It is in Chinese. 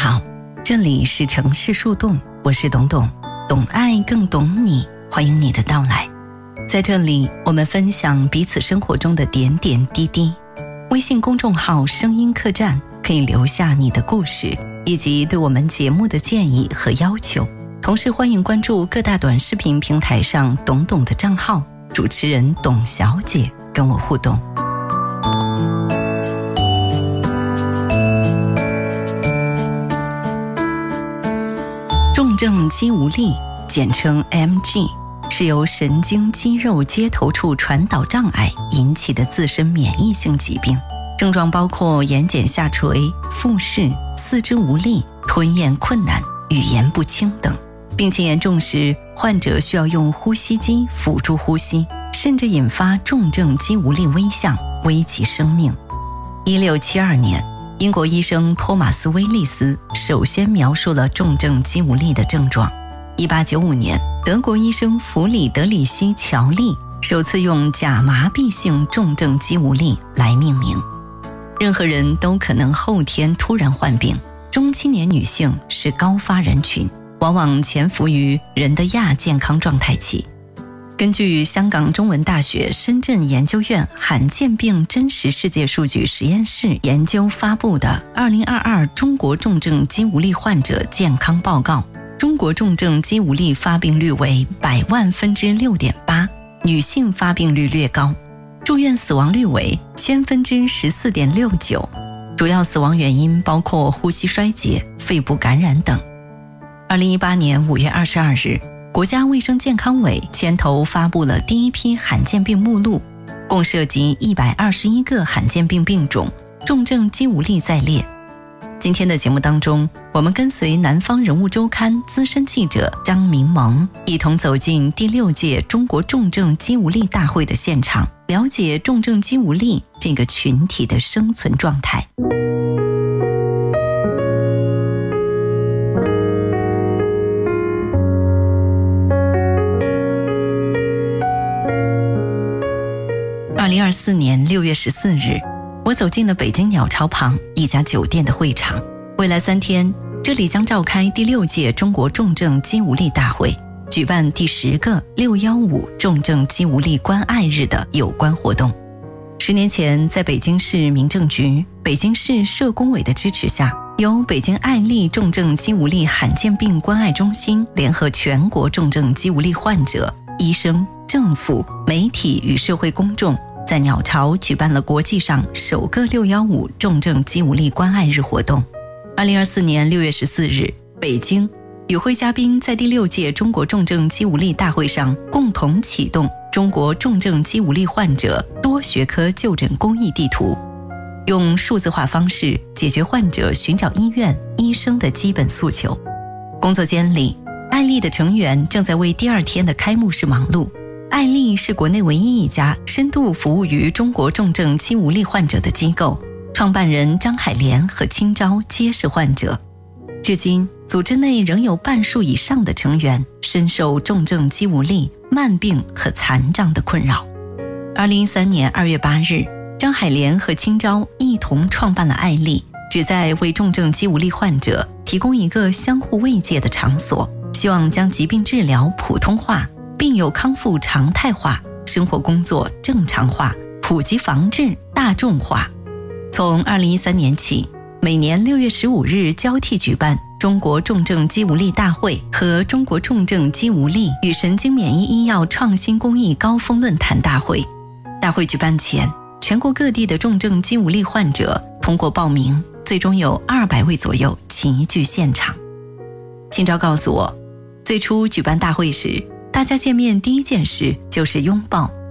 好，这里是城市树洞，我是董董，懂爱更懂你，欢迎你的到来。在这里，我们分享彼此生活中的点点滴滴。微信公众号声音客栈可以留下你的故事以及对我们节目的建议和要求，同时欢迎关注各大短视频平台上董董的账号，主持人董小姐跟我互动。重症肌无力，简称 MG， 是由神经肌肉接头处传导障碍引起的自身免疫性疾病，症状包括眼睑下垂、复视、四肢无力、吞咽困难、语言不清等。病情严重时，患者需要用呼吸机辅助呼吸，甚至引发重症肌无力危象，危及生命。1672年，英国医生托马斯·威利斯首先描述了重症肌无力的症状。1895年，德国医生弗里德里希·乔利首次用假麻痹性重症肌无力来命名。任何人都可能后天突然患病，中青年女性是高发人群，往往潜伏于人的亚健康状态期。根据香港中文大学深圳研究院罕见病真实世界数据实验室研究发布的2022中国重症肌无力患者健康报告，中国重症肌无力发病率为100万分之 6.8， 女性发病率略高，住院死亡率为1000分之 14.69， 主要死亡原因包括呼吸衰竭、肺部感染等。2018年5月22日，国家卫生健康委牵头发布了第一批罕见病目录，共涉及121个罕见病病种，重症肌无力在列。今天的节目当中，我们跟随南方人物周刊资深记者张明萌，一同走进第6届中国重症肌无力大会的现场，了解重症肌无力这个群体的生存状态。2024年6月14日，我走进了北京鸟巢旁一家酒店的会场。未来3天，这里将召开第6届中国重症肌无力大会，举办第10个615重症肌无力关爱日的有关活动。10年前，在北京市民政局、北京市社工委的支持下，由北京爱丽重症肌无力罕见病关爱中心联合全国重症肌无力患者、医生、政府、媒体与社会公众，在鸟巢举办了国际上首个615重症肌无力关爱日活动。2024年6月14日，北京与会嘉宾在第6届中国重症肌无力大会上共同启动中国重症肌无力患者多学科就诊公益地图，用数字化方式解决患者寻找医院、医生的基本诉求。工作间里，爱丽的成员正在为第2天的开幕式忙碌。爱丽是国内唯一一家深度服务于中国重症肌无力患者的机构，创办人张海莲和清昭皆是患者。至今，组织内仍有半数以上的成员深受重症肌无力、慢病和残障的困扰。2013年2月8日，张海莲和清昭一同创办了爱丽，旨在为重症肌无力患者提供一个相互慰藉的场所，希望将疾病治疗普通化，病友康复常态化，生活工作正常化，普及防治大众化。从2013年起，每年6月15日交替举办中国重症肌无力大会和中国重症肌无力与神经免疫医药创新公益高峰论坛大会。大会举办前，全国各地的重症肌无力患者通过报名，最终有200位左右齐聚现场。清昭告诉我，最初举办大会时，大家见面第一件事就是拥抱，